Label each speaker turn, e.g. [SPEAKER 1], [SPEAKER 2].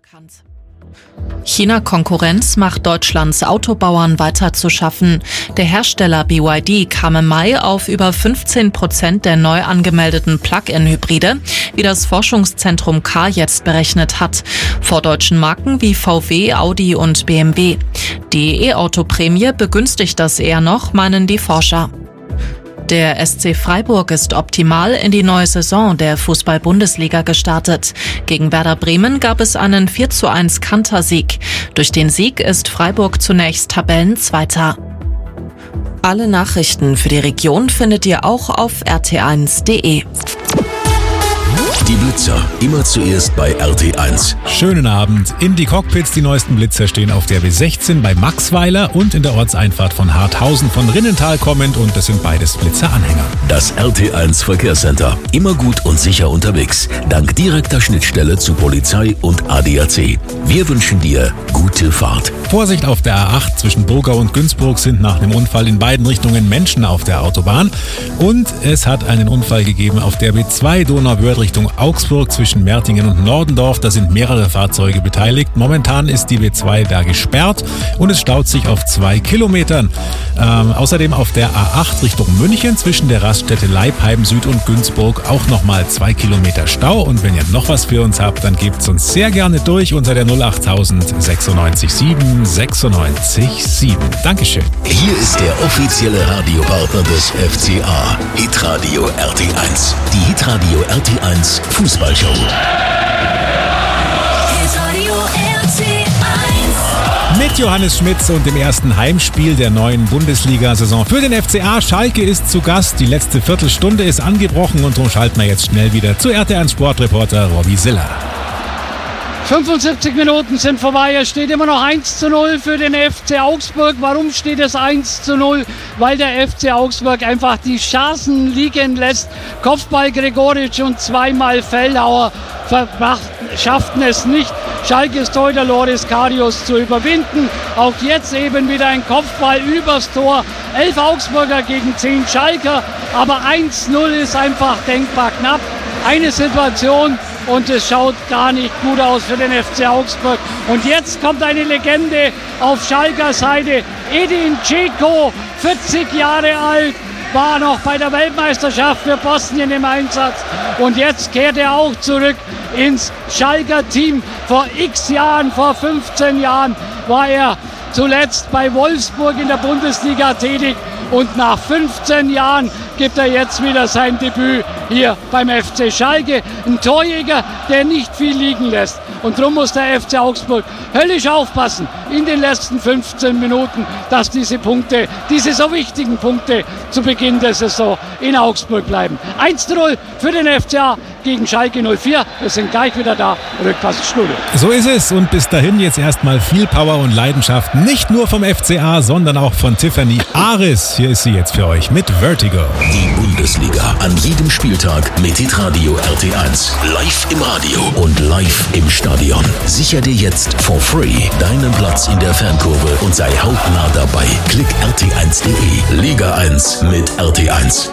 [SPEAKER 1] bekannt. China-Konkurrenz macht Deutschlands Autobauern weiter zu schaffen. Der Hersteller BYD kam im Mai auf über 15% der neu angemeldeten Plug-in-Hybride, wie das Forschungszentrum Car jetzt berechnet hat, vor deutschen Marken wie VW, Audi und BMW. Die E-Auto-Prämie begünstigt das eher noch, meinen die Forscher. Der SC Freiburg ist optimal in die neue Saison der Fußball-Bundesliga gestartet. Gegen Werder Bremen gab es einen 4:1 Kantersieg. Durch den Sieg ist Freiburg zunächst Tabellenzweiter. Alle Nachrichten für die Region findet ihr auch auf rt1.de.
[SPEAKER 2] Die Blitzer, immer zuerst bei RT1.
[SPEAKER 3] Schönen Abend. In die Cockpits, die neuesten Blitzer stehen auf der B16 bei Maxweiler und in der Ortseinfahrt von Harthausen von Rinnental kommend und das sind beides Blitzeranhänger.
[SPEAKER 2] Das RT1 Verkehrscenter, immer gut und sicher unterwegs, dank direkter Schnittstelle zu Polizei und ADAC. Wir wünschen dir gute Fahrt.
[SPEAKER 3] Vorsicht auf der A8 zwischen Burgau und Günzburg sind nach dem Unfall in beiden Richtungen Menschen auf der Autobahn und es hat einen Unfall gegeben auf der B2 Donauwörth Richtung Augsburg zwischen Mertingen und Nordendorf. Da sind mehrere Fahrzeuge beteiligt. Momentan ist die B2 da gesperrt und es staut sich auf 2 Kilometern. Außerdem auf der A8 Richtung München zwischen der Raststätte Leipheim Süd und Günzburg auch nochmal 2 Kilometer Stau. Und wenn ihr noch was für uns habt, dann gebt's uns sehr gerne durch unter der 08000 96 7 96 7. Dankeschön.
[SPEAKER 2] Hier ist der offizielle Radiopartner des FCA, Hitradio RT1. Die Hitradio RT1 Fußballshow.
[SPEAKER 4] Hitradio RT1.
[SPEAKER 3] Mit Johannes Schmitz und dem ersten Heimspiel der neuen Bundesliga-Saison für den FCA. Schalke ist zu Gast. Die letzte Viertelstunde ist angebrochen und darum schalten wir jetzt schnell wieder zu RT1 Sportreporter Robby Siller.
[SPEAKER 5] 75 Minuten sind vorbei, es steht immer noch 1:0 für den FC Augsburg. Warum steht es 1:0? Weil der FC Augsburg einfach die Chancen liegen lässt. Kopfball Gregoritsch und zweimal Feldhauer schafften es nicht, Schalkes Torhüter Loris Karius zu überwinden. Auch jetzt eben wieder ein Kopfball übers Tor. 11 Augsburger gegen 10 Schalker, aber 1:0 ist einfach denkbar knapp. Eine Situation und es schaut gar nicht gut aus für den FC Augsburg. Und jetzt kommt eine Legende auf Schalker Seite. Edin Dzeko, 40 Jahre alt, war noch bei der Weltmeisterschaft für Bosnien im Einsatz. Und jetzt kehrt er auch zurück ins Schalker Team. Vor x Jahren, vor 15 Jahren war er zuletzt bei Wolfsburg in der Bundesliga tätig. Und nach 15 Jahren gibt er jetzt wieder sein Debüt hier beim FC Schalke. Ein Torjäger, der nicht viel liegen lässt. Und darum muss der FC Augsburg höllisch aufpassen in den letzten 15 Minuten, dass diese Punkte, diese so wichtigen Punkte zu Beginn der Saison in Augsburg bleiben. 1:0 für den FCA gegen Schalke 04. Wir sind gleich wieder da. Rückpass ins Studio.
[SPEAKER 3] So ist es und bis dahin jetzt erstmal viel Power und Leidenschaft. Nicht nur vom FCA, sondern auch von Tiffany Aris. Hier ist sie jetzt für euch mit Vertigo.
[SPEAKER 2] Die Bundesliga an jedem Spieltag mit Hitradio RT1. Live im Radio und live im Stadion. Sicher dir jetzt for free deinen Platz in der Fankurve und sei hautnah dabei. Klick rt1.de. Liga 1 mit RT1.